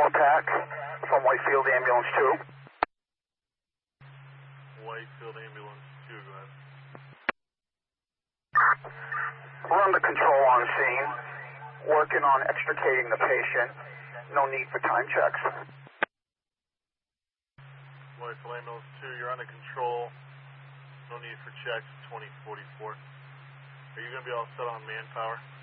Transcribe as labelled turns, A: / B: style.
A: Pack from Whitefield Ambulance 2.
B: Whitefield Ambulance 2, go ahead.
A: We're under control on scene, working on extricating the patient. No need for time checks.
B: Whitefield Ambulance 2, you're under control. No need for checks, 2044. Are you going to be all set on manpower?